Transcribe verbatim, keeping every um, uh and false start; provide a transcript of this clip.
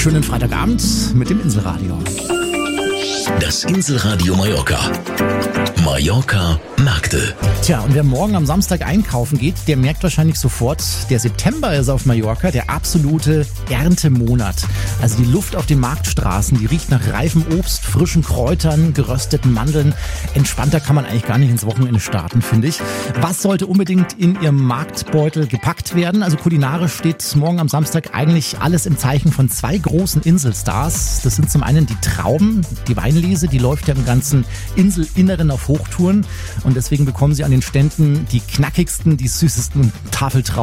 Schönen Freitagabend mit dem Inselradio. Das Inselradio Mallorca. Mallorca Märkte. Tja, und wer morgen am Samstag einkaufen geht, der merkt wahrscheinlich sofort, der September ist auf Mallorca der absolute Erntemonat. Also die Luft auf den Marktstraßen, die riecht nach reifem Obst, frischen Kräutern, gerösteten Mandeln. Entspannter kann man eigentlich gar nicht ins Wochenende starten, finde ich. Was sollte unbedingt in Ihrem Marktbeutel gepackt werden? Also kulinarisch steht morgen am Samstag eigentlich alles im Zeichen von zwei großen Inselstars. Das sind zum einen die Trauben, die Weinlese, die läuft ja im ganzen Inselinneren auf Hochtouren. Und deswegen bekommen Sie an den Ständen die knackigsten, die süßesten Tafeltrauben